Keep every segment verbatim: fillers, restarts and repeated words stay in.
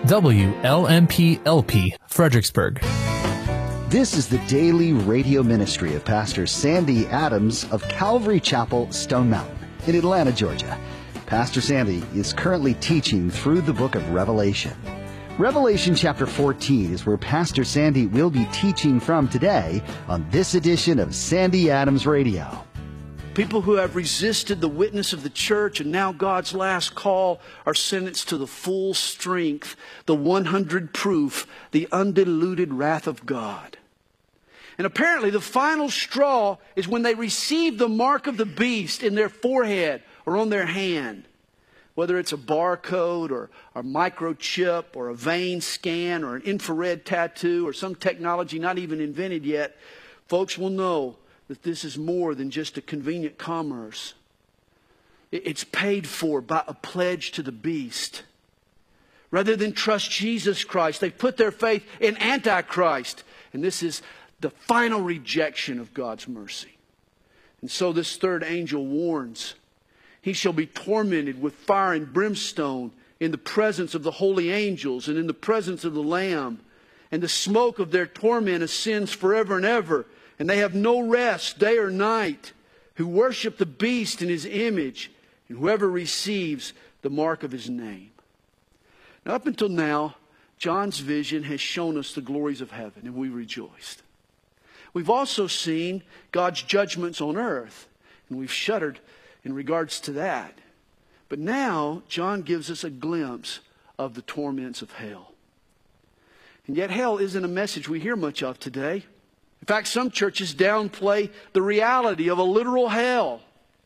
W L M P L P, Fredericksburg. This is the daily radio ministry of Pastor Sandy Adams of Calvary Chapel, Stone Mountain, in Atlanta, Georgia. Pastor Sandy is currently teaching through the book of Revelation. Revelation chapter fourteen is where Pastor Sandy will be teaching from today on this edition of Sandy Adams Radio. People who have resisted the witness of the church and now God's last call are sentenced to the full strength, the one hundred proof, the undiluted wrath of God. And apparently the final straw is when they receive the mark of the beast in their forehead or on their hand. Whether it's a barcode or a microchip or a vein scan or an infrared tattoo or some technology not even invented yet, folks will know that this is more than just a convenient commerce. It's paid for by a pledge to the beast. Rather than trust Jesus Christ, they put their faith in Antichrist. And this is the final rejection of God's mercy. And so this third angel warns, he shall be tormented with fire and brimstone in the presence of the holy angels and in the presence of the Lamb. And the smoke of their torment ascends forever and ever. And they have no rest day or night, who worship the beast in his image, and whoever receives the mark of his name. Now, up until now, John's vision has shown us the glories of heaven, and we rejoiced. We've also seen God's judgments on earth, and we've shuddered in regards to that. But now, John gives us a glimpse of the torments of hell. And yet, hell isn't a message we hear much of today. In fact, some churches downplay the reality of a literal hell.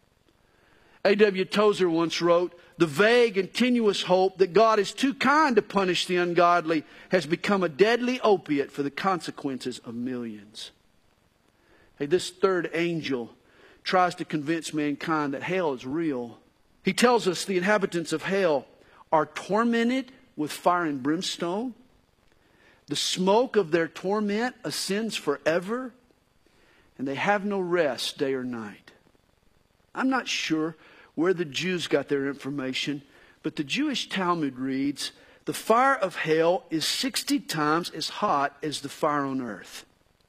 A W Tozer once wrote, "The vague and tenuous hope that God is too kind to punish the ungodly has become a deadly opiate for the consequences of millions." Hey, this third angel tries to convince mankind that hell is real. He tells us the inhabitants of hell are tormented with fire and brimstone. The smoke of their torment ascends forever, and they have no rest day or night. I'm not sure where the Jews got their information, but the Jewish Talmud reads, the fire of hell is sixty times as hot as the fire on earth.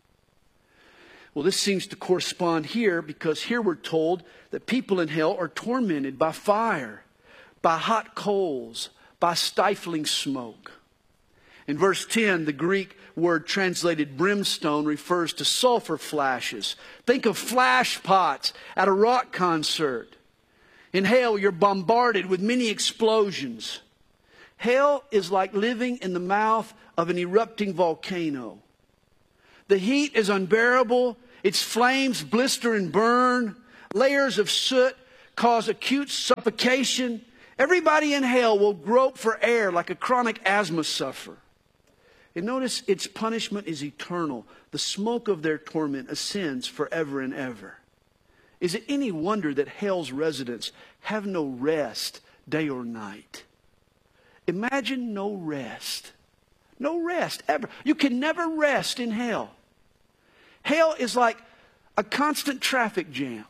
Well, this seems to correspond here, because here we're told that people in hell are tormented by fire, by hot coals, by stifling smoke. In verse ten, the Greek word translated brimstone refers to sulfur flashes. Think of flash pots at a rock concert. In hell, you're bombarded with many explosions. Hell is like living in the mouth of an erupting volcano. The heat is unbearable. Its flames blister and burn. Layers of soot cause acute suffocation. Everybody in hell will grope for air like a chronic asthma sufferer. And notice its punishment is eternal. The smoke of their torment ascends forever and ever. Is it any wonder that hell's residents have no rest day or night? Imagine no rest. No rest ever. You can never rest in hell. Hell is like a constant traffic jam.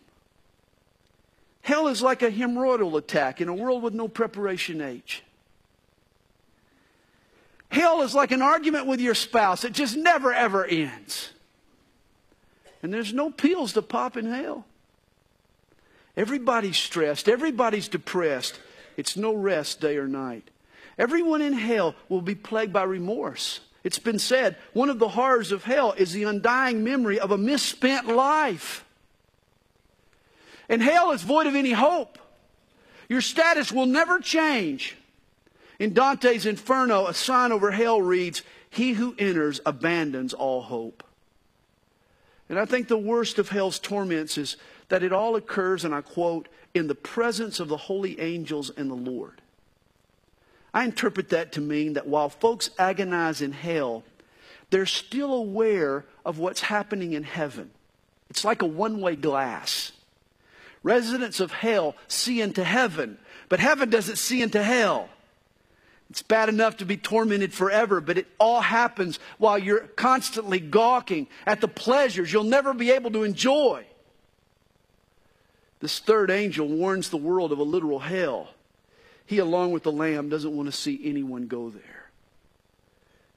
Hell is like a hemorrhoidal attack in a world with no preparation H. Hell is like an argument with your spouse. It just never, ever ends. And there's no pills to pop in hell. Everybody's stressed. Everybody's depressed. It's no rest day or night. Everyone in hell will be plagued by remorse. It's been said, one of the horrors of hell is the undying memory of a misspent life. And hell is void of any hope. Your status will never change. In Dante's Inferno, a sign over hell reads, "He who enters abandons all hope." And I think the worst of hell's torments is that it all occurs, and I quote, "in the presence of the holy angels and the Lord." I interpret that to mean that while folks agonize in hell, they're still aware of what's happening in heaven. It's like a one-way glass. Residents of hell see into heaven, but heaven doesn't see into hell. It's bad enough to be tormented forever, but it all happens while you're constantly gawking at the pleasures you'll never be able to enjoy. This third angel warns the world of a literal hell. He, along with the Lamb, doesn't want to see anyone go there.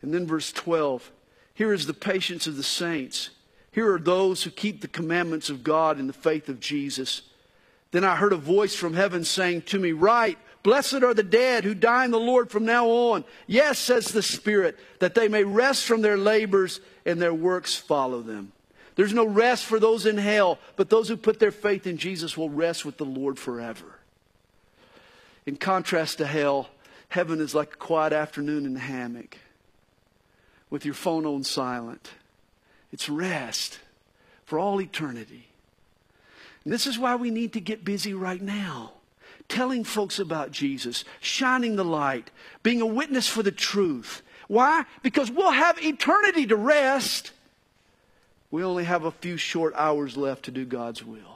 And then verse twelve. Here is the patience of the saints. Here are those who keep the commandments of God in the faith of Jesus. Then I heard a voice from heaven saying to me, "Write, blessed are the dead who die in the Lord from now on. Yes, says the Spirit, that they may rest from their labors and their works follow them." There's no rest for those in hell, but those who put their faith in Jesus will rest with the Lord forever. In contrast to hell, heaven is like a quiet afternoon in the hammock with your phone on silent. It's rest for all eternity. And this is why we need to get busy right now, telling folks about Jesus, shining the light, being a witness for the truth. Why? Because we'll have eternity to rest. We only have a few short hours left to do God's will.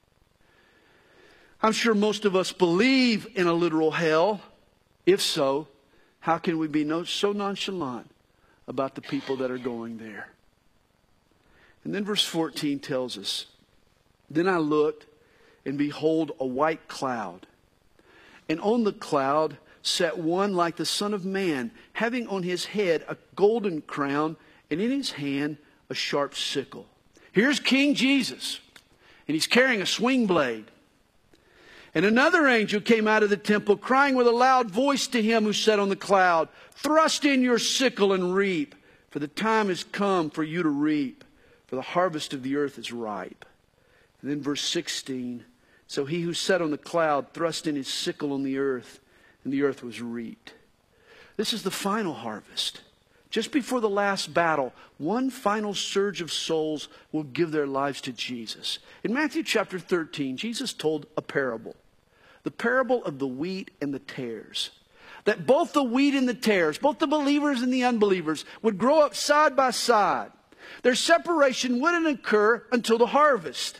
I'm sure most of us believe in a literal hell. If so, how can we be no, so nonchalant about the people that are going there? And then verse fourteen tells us, "Then I looked, and behold, a white cloud. And on the cloud sat one like the Son of Man, having on his head a golden crown, and in his hand a sharp sickle." Here's King Jesus, and he's carrying a swing blade. "And another angel came out of the temple, crying with a loud voice to him who sat on the cloud, 'Thrust in your sickle and reap, for the time has come for you to reap, for the harvest of the earth is ripe.'" And then verse sixteen, "So he who sat on the cloud thrust in his sickle on the earth, and the earth was reaped." This is the final harvest. Just before the last battle, one final surge of souls will give their lives to Jesus. In Matthew chapter thirteen, Jesus told a parable. The parable of the wheat and the tares. That both the wheat and the tares, both the believers and the unbelievers, would grow up side by side. Their separation wouldn't occur until the harvest.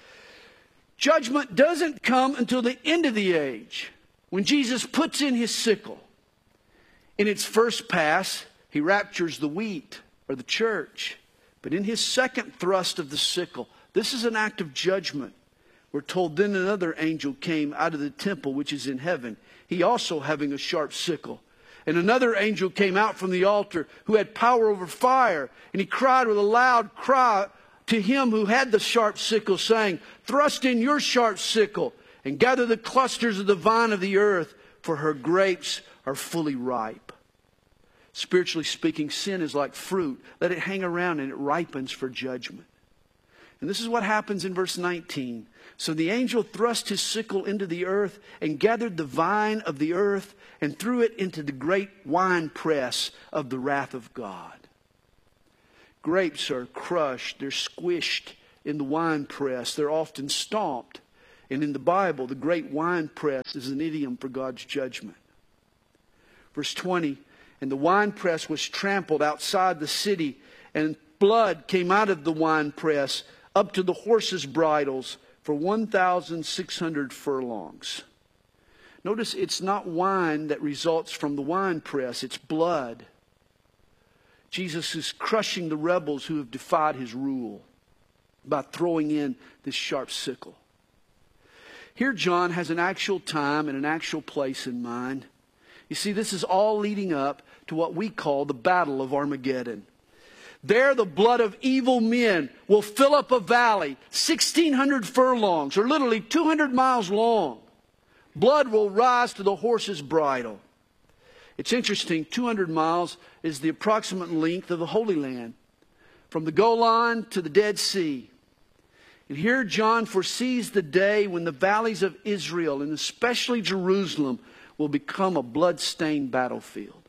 Judgment doesn't come until the end of the age, when Jesus puts in his sickle. In its first pass, he raptures the wheat, or the church. But in his second thrust of the sickle, this is an act of judgment. We're told, "Then another angel came out of the temple which is in heaven, he also having a sharp sickle. And another angel came out from the altar, who had power over fire. And he cried with a loud cry to him who had the sharp sickle, saying, 'Thrust in your sharp sickle, and gather the clusters of the vine of the earth, for her grapes are fully ripe.'" Spiritually speaking, sin is like fruit. Let it hang around and it ripens for judgment. And this is what happens in verse nineteen. "So the angel thrust his sickle into the earth and gathered the vine of the earth and threw it into the great wine press of the wrath of God." Grapes are crushed. They're squished in the wine press. They're often stomped. And in the Bible, the great wine press is an idiom for God's judgment. Verse twenty, "And the wine press was trampled outside the city, and blood came out of the wine press up to the horses' bridles for one thousand six hundred furlongs." Notice it's not wine that results from the wine press, it's blood. Jesus is crushing the rebels who have defied his rule by throwing in this sharp sickle. Here John has an actual time and an actual place in mind. You see, this is all leading up to what we call the Battle of Armageddon. There the blood of evil men will fill up a valley sixteen hundred furlongs, or literally two hundred miles long. Blood will rise to the horse's bridle. It's interesting, two hundred miles is the approximate length of the Holy Land, from the Golan to the Dead Sea. And here John foresees the day when the valleys of Israel, and especially Jerusalem, will become a blood-stained battlefield.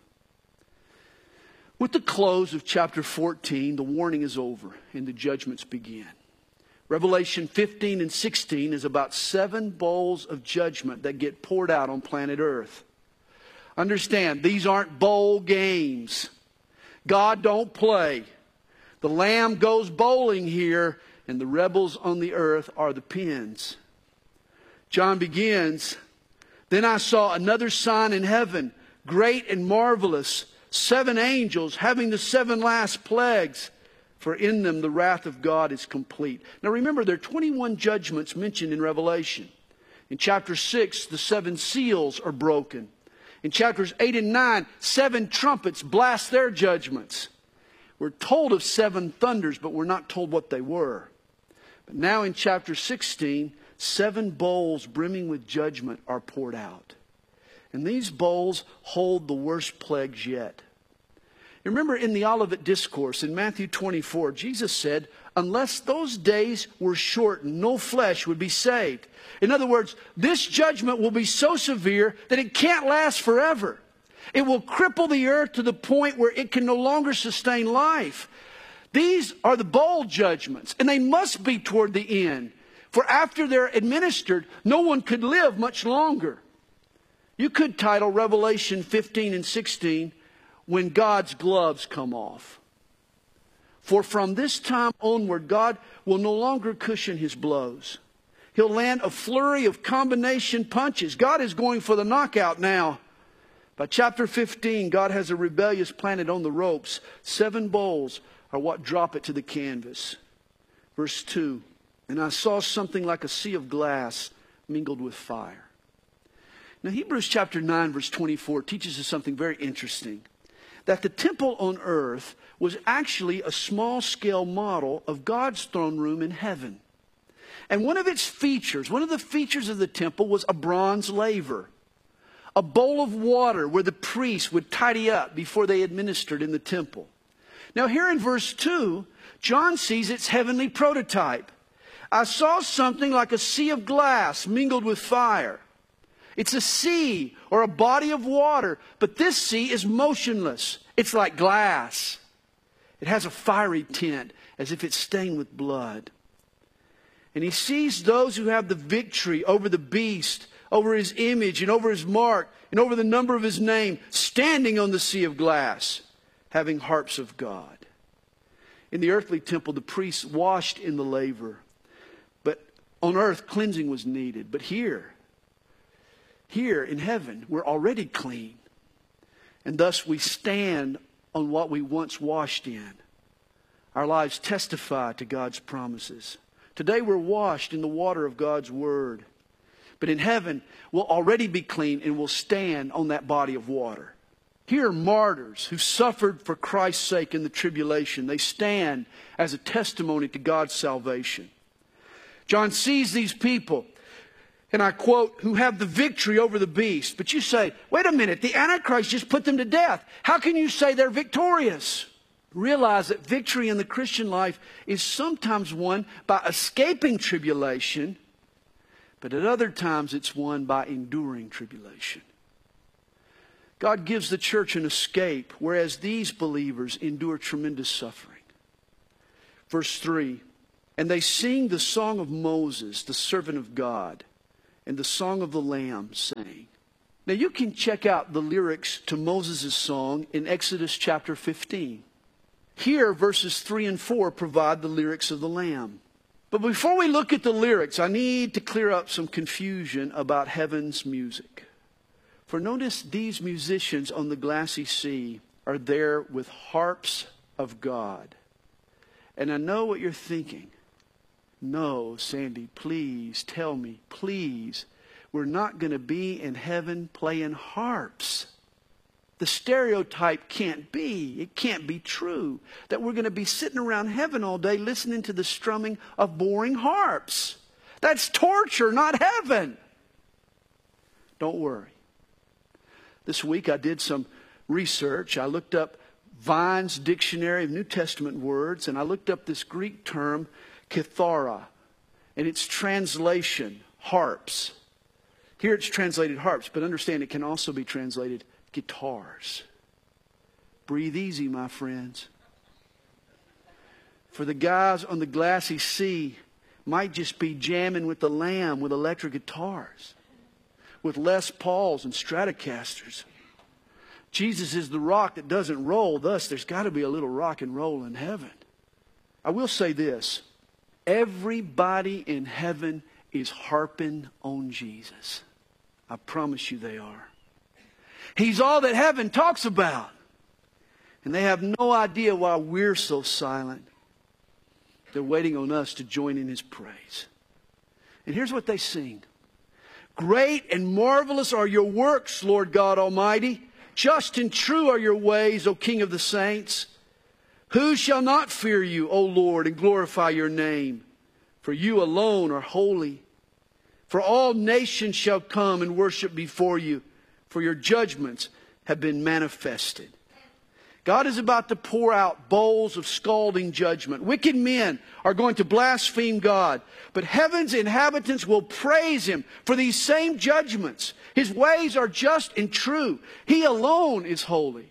With the close of chapter fourteen, the warning is over and the judgments begin. Revelation fifteen and sixteen is about seven bowls of judgment that get poured out on planet Earth. Understand, these aren't bowl games. God don't play. The Lamb goes bowling here, and the rebels on the earth are the pins. John begins, "Then I saw another sign in heaven, great and marvelous, seven angels having the seven last plagues, for in them the wrath of God is complete." Now remember, there are twenty-one judgments mentioned in Revelation. In chapter six, the seven seals are broken. In chapters eight and nine, seven trumpets blast their judgments. We're told of seven thunders, but we're not told what they were. But now in chapter sixteen, seven bowls brimming with judgment are poured out. And these bowls hold the worst plagues yet. Remember in the Olivet Discourse in Matthew twenty-four, Jesus said, unless those days were shortened, no flesh would be saved. In other words, this judgment will be so severe that it can't last forever. It will cripple the earth to the point where it can no longer sustain life. These are the bowl judgments, and they must be toward the end. For after they're administered, no one could live much longer. You could title Revelation fifteen and sixteen, When God's Gloves Come Off. For from this time onward, God will no longer cushion His blows. He'll land a flurry of combination punches. God is going for the knockout now. By chapter fifteen, God has a rebellious planet on the ropes. Seven bowls are what drop it to the canvas. Verse two, and I saw something like a sea of glass mingled with fire. Now Hebrews chapter nine verse twenty-four teaches us something very interesting. That the temple on earth was actually a small-scale model of God's throne room in heaven. And one of its features, one of the features of the temple was a bronze laver. A bowl of water where the priests would tidy up before they administered in the temple. Now here in verse two, John sees its heavenly prototype. I saw something like a sea of glass mingled with fire. It's a sea or a body of water, but this sea is motionless. It's like glass. It has a fiery tint as if it's stained with blood. And he sees those who have the victory over the beast, over his image and over his mark and over the number of his name, standing on the sea of glass, having harps of God. In the earthly temple, the priests washed in the laver. But on earth, cleansing was needed. But here, Here in heaven, we're already clean. And thus we stand on what we once washed in. Our lives testify to God's promises. Today we're washed in the water of God's Word. But in heaven, we'll already be clean and we'll stand on that body of water. Here are martyrs who suffered for Christ's sake in the tribulation. They stand as a testimony to God's salvation. John sees these people, and I quote, who have the victory over the beast. But you say, wait a minute, the Antichrist just put them to death. How can you say they're victorious? Realize that victory in the Christian life is sometimes won by escaping tribulation, but at other times it's won by enduring tribulation. God gives the church an escape, whereas these believers endure tremendous suffering. Verse three, and they sing the song of Moses, the servant of God, and the song of the Lamb, saying. Now you can check out the lyrics to Moses' song in Exodus chapter fifteen. Here, verses three and four provide the lyrics of the Lamb. But before we look at the lyrics, I need to clear up some confusion about heaven's music. For notice these musicians on the glassy sea are there with harps of God. And I know what you're thinking. No, Sandy, please tell me, please. We're not going to be in heaven playing harps. The stereotype can't be, it can't be true, that we're going to be sitting around heaven all day listening to the strumming of boring harps. That's torture, not heaven. Don't worry. This week I did some research. I looked up Vine's Dictionary of New Testament Words, and I looked up this Greek term, kithara, and its translation, harps. Here it's translated harps, but understand it can also be translated guitars. Breathe easy, my friends. For the guys on the glassy sea might just be jamming with the Lamb with electric guitars, with Les Pauls and Stratocasters. Jesus is the rock that doesn't roll, thus there's got to be a little rock and roll in heaven. I will say this. Everybody in heaven is harping on Jesus. I promise you they are. He's all that heaven talks about. And they have no idea why we're so silent. They're waiting on us to join in His praise. And here's what they sing. Great and marvelous are your works, Lord God Almighty. Just and true are your ways, O King of the saints. Who shall not fear you, O Lord, and glorify your name? For you alone are holy. For all nations shall come and worship before you, for your judgments have been manifested. God is about to pour out bowls of scalding judgment. Wicked men are going to blaspheme God, but heaven's inhabitants will praise Him for these same judgments. His ways are just and true. He alone is holy.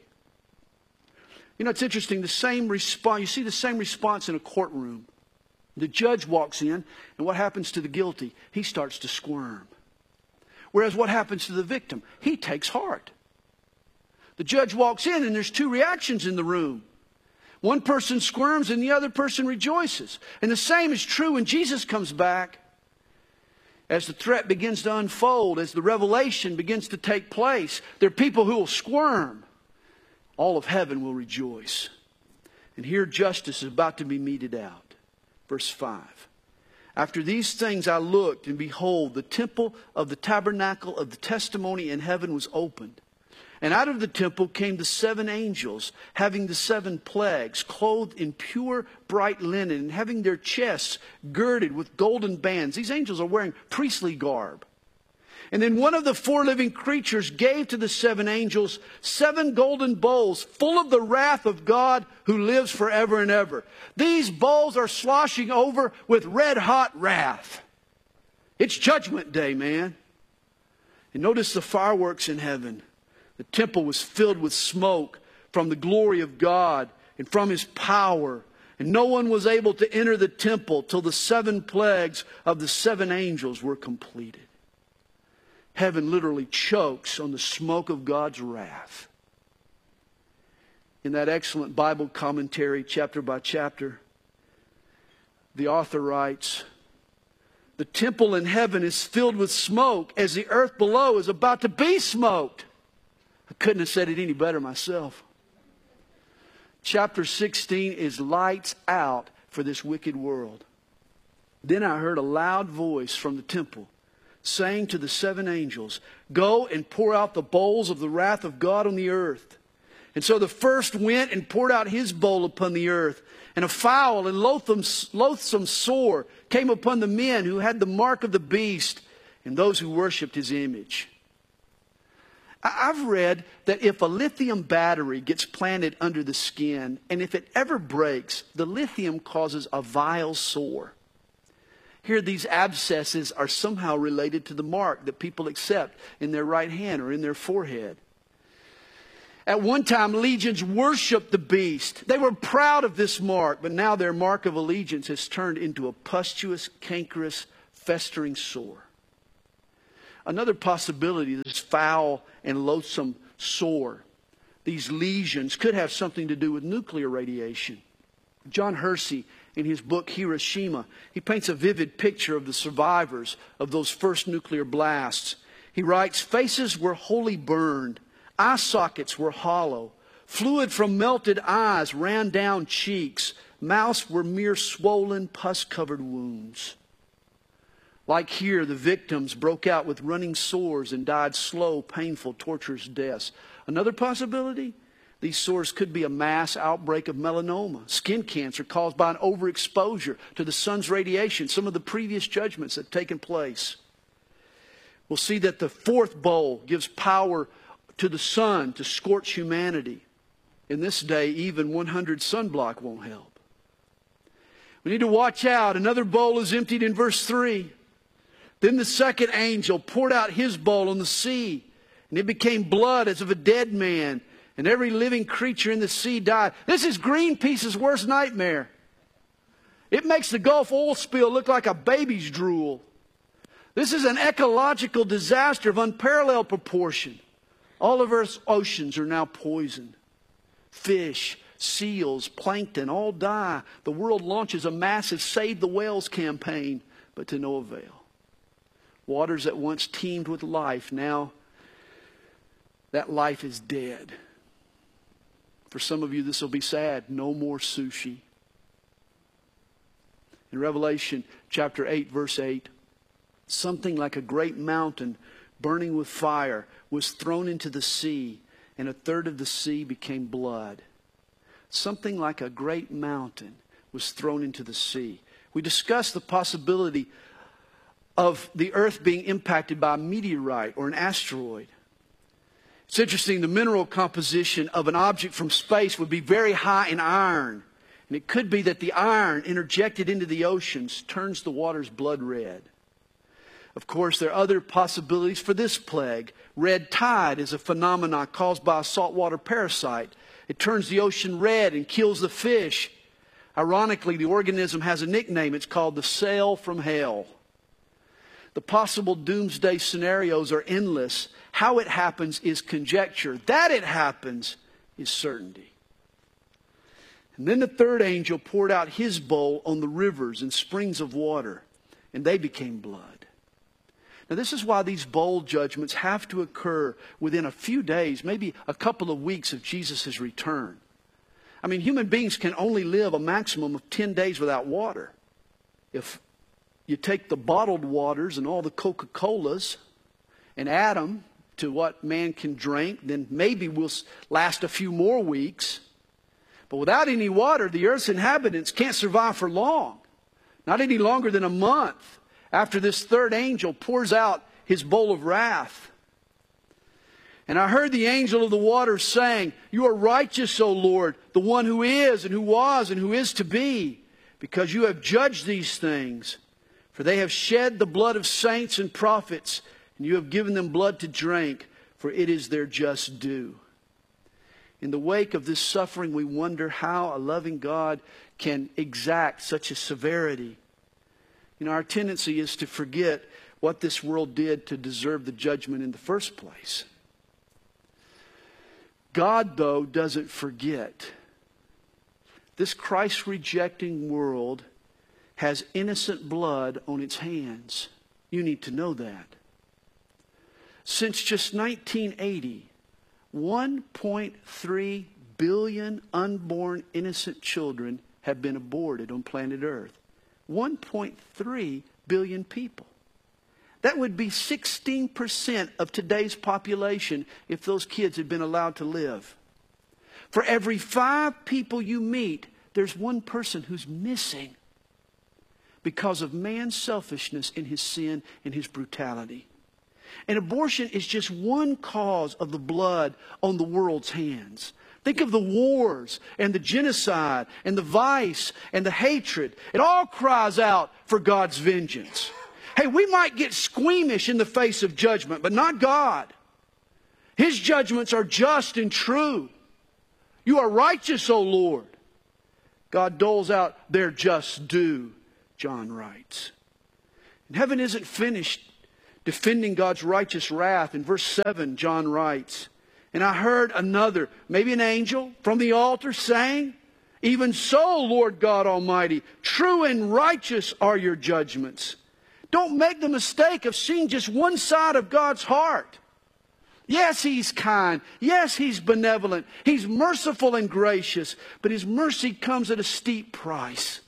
You know, it's interesting, the same response, you see the same response in a courtroom. The judge walks in, and what happens to the guilty? He starts to squirm. Whereas what happens to the victim? He takes heart. The judge walks in and there's two reactions in the room. One person squirms and the other person rejoices. And the same is true when Jesus comes back. As the threat begins to unfold, as the revelation begins to take place, there are people who will squirm. All of heaven will rejoice. And here justice is about to be meted out. Verse five. After these things I looked, and behold, the temple of the tabernacle of the testimony in heaven was opened. And out of the temple came the seven angels, having the seven plagues, clothed in pure bright linen, and having their chests girded with golden bands. These angels are wearing priestly garb. And then one of the four living creatures gave to the seven angels seven golden bowls full of the wrath of God who lives forever and ever. These bowls are sloshing over with red hot wrath. It's judgment day, man. And notice the fireworks in heaven. The temple was filled with smoke from the glory of God and from His power. And no one was able to enter the temple till the seven plagues of the seven angels were completed. Heaven literally chokes on the smoke of God's wrath. In that excellent Bible commentary, chapter by chapter, the author writes, the temple in heaven is filled with smoke as the earth below is about to be smoked. I couldn't have said it any better myself. Chapter sixteen is lights out for this wicked world. Then I heard a loud voice from the temple saying to the seven angels, go and pour out the bowls of the wrath of God on the earth. And so the first went and poured out his bowl upon the earth. And a foul and loathsome, loathsome sore came upon the men who had the mark of the beast and those who worshipped his image. I've read that if a lithium battery gets planted under the skin, and if it ever breaks, the lithium causes a vile sore. Here, these abscesses are somehow related to the mark that people accept in their right hand or in their forehead. At one time, legions worshipped the beast. They were proud of this mark, but now their mark of allegiance has turned into a pustulous, cankerous, festering sore. Another possibility, this foul and loathsome sore, these lesions could have something to do with nuclear radiation. John Hersey, in his book Hiroshima, he paints a vivid picture of the survivors of those first nuclear blasts. He writes, faces were wholly burned, eye sockets were hollow, fluid from melted eyes ran down cheeks, mouths were mere swollen, pus-covered wounds. Like here, the victims broke out with running sores and died slow, painful, torturous deaths. Another possibility? These sores could be a mass outbreak of melanoma, skin cancer caused by an overexposure to the sun's radiation, some of the previous judgments that have taken place. We'll see that the fourth bowl gives power to the sun to scorch humanity. In this day, even one hundred sunblock won't help. We need to watch out. Another bowl is emptied in verse three. Then the second angel poured out his bowl on the sea, and it became blood as of a dead man, and every living creature in the sea died. This is Greenpeace's worst nightmare. It makes the Gulf oil spill look like a baby's drool. This is an ecological disaster of unparalleled proportion. All of Earth's oceans are now poisoned. Fish, seals, plankton all die. The world launches a massive Save the Whales campaign, but to no avail. Waters that once teemed with life, now that life is dead. For some of you, this will be sad. No more sushi. In Revelation chapter eight, verse eight, Something like a great mountain burning with fire was thrown into the sea, and a third of the sea became blood. Something like a great mountain was thrown into the sea. We discussed the possibility of the earth being impacted by a meteorite or an asteroid. It's interesting, the mineral composition of an object from space would be very high in iron. And it could be that the iron interjected into the oceans turns the waters blood red. Of course, there are other possibilities for this plague. Red tide is a phenomenon caused by a saltwater parasite. It turns the ocean red and kills the fish. Ironically, the organism has a nickname. It's called the sail from hell. The possible doomsday scenarios are endless. How it happens is conjecture. That it happens is certainty. And then the third angel poured out his bowl on the rivers and springs of water, and they became blood. Now, this is why these bowl judgments have to occur within a few days, maybe a couple of weeks of Jesus' return. I mean, human beings can only live a maximum of ten days without water. If you take the bottled waters and all the Coca-Colas and add them to what man can drink, then maybe we'll last a few more weeks. But without any water, the earth's inhabitants can't survive for long. Not any longer than a month after this third angel pours out his bowl of wrath. And I heard the angel of the waters saying, "You are righteous, O Lord, the one who is and who was and who is to be, because you have judged these things. For they have shed the blood of saints and prophets, and you have given them blood to drink, for it is their just due." In the wake of this suffering, we wonder how a loving God can exact such a severity. You know, our tendency is to forget what this world did to deserve the judgment in the first place. God, though, doesn't forget. This Christ-rejecting world has innocent blood on its hands. You need to know that. Since just nineteen eighty, one point three billion unborn innocent children have been aborted on planet Earth. one point three billion people. That would be sixteen percent of today's population if those kids had been allowed to live. For every five people you meet, there's one person who's missing because of man's selfishness in his sin and his brutality. And abortion is just one cause of the blood on the world's hands. Think of the wars and the genocide and the vice and the hatred. It all cries out for God's vengeance. Hey, we might get squeamish in the face of judgment, but not God. His judgments are just and true. You are righteous, O Lord. God doles out their just due, John writes. And heaven isn't finished defending God's righteous wrath. In verse seven, John writes, "And I heard another," maybe an angel, "from the altar saying, 'Even so, Lord God Almighty, true and righteous are your judgments.'" Don't make the mistake of seeing just one side of God's heart. Yes, He's kind. Yes, He's benevolent. He's merciful and gracious. But His mercy comes at a steep price.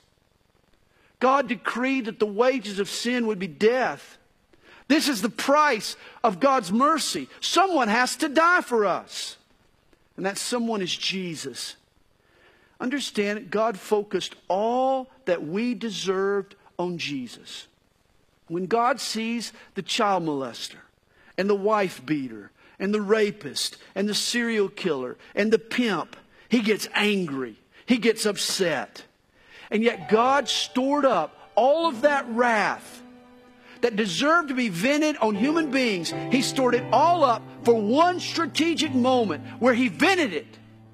God decreed that the wages of sin would be death. This is the price of God's mercy. Someone has to die for us. And that someone is Jesus. Understand, God focused all that we deserved on Jesus. When God sees the child molester and the wife beater and the rapist and the serial killer and the pimp, He gets angry. He gets upset. And yet God stored up all of that wrath that deserved to be vented on human beings. He stored it all up for one strategic moment where He vented it.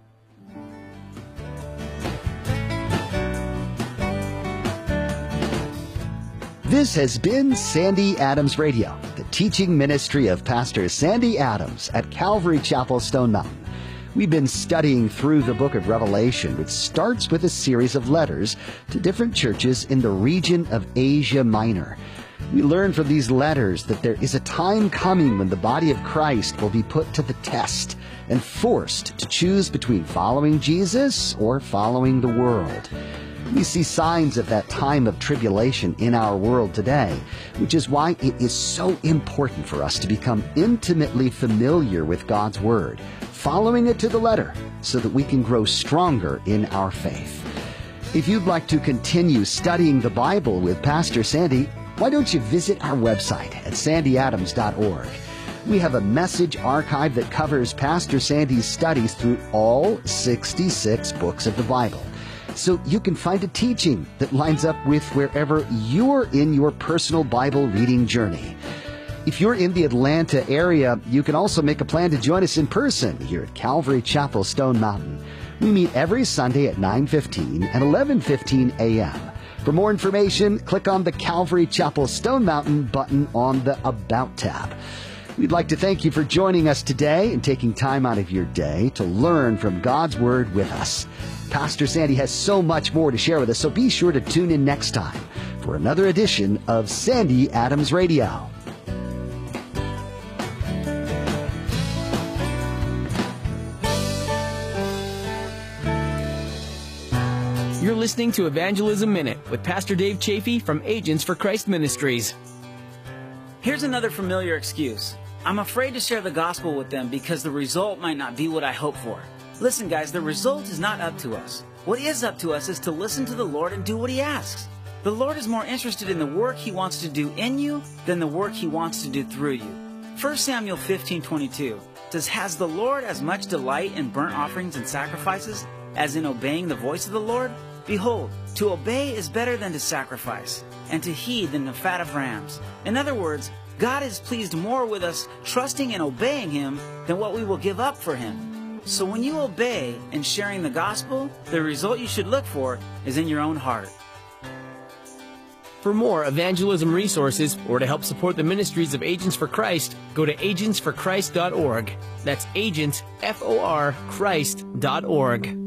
This has been Sandy Adams Radio, the teaching ministry of Pastor Sandy Adams at Calvary Chapel, Stone Mountain. We've been studying through the book of Revelation, which starts with a series of letters to different churches in the region of Asia Minor. We learn from these letters that there is a time coming when the body of Christ will be put to the test and forced to choose between following Jesus or following the world. We see signs of that time of tribulation in our world today, which is why it is so important for us to become intimately familiar with God's Word, following it to the letter, so that we can grow stronger in our faith. If you'd like to continue studying the Bible with Pastor Sandy, why don't you visit our website at sandy adams dot org. We have a message archive that covers Pastor Sandy's studies through all sixty-six books of the Bible, so you can find a teaching that lines up with wherever you're in your personal Bible reading journey. If you're in the Atlanta area, you can also make a plan to join us in person here at Calvary Chapel, Stone Mountain. We meet every Sunday at nine fifteen and eleven fifteen a.m. For more information, click on the Calvary Chapel Stone Mountain button on the About tab. We'd like to thank you for joining us today and taking time out of your day to learn from God's Word with us. Pastor Sandy has so much more to share with us, so be sure to tune in next time for another edition of Sandy Adams Radio. You're listening to Evangelism Minute with Pastor Dave Chafee from Agents for Christ Ministries. Here's another familiar excuse. I'm afraid to share the gospel with them because the result might not be what I hope for. Listen, guys, the result is not up to us. What is up to us is to listen to the Lord and do what He asks. The Lord is more interested in the work He wants to do in you than the work He wants to do through you. First Samuel fifteen twenty-two says, "Has the Lord as much delight in burnt offerings and sacrifices as in obeying the voice of the Lord? Behold, to obey is better than to sacrifice, and to heed than the fat of rams." In other words, God is pleased more with us trusting and obeying Him than what we will give up for Him. So when you obey and sharing the gospel, the result you should look for is in your own heart. For more evangelism resources or to help support the ministries of Agents for Christ, go to agents for christ dot org. That's agents, F O R, Christ dot org.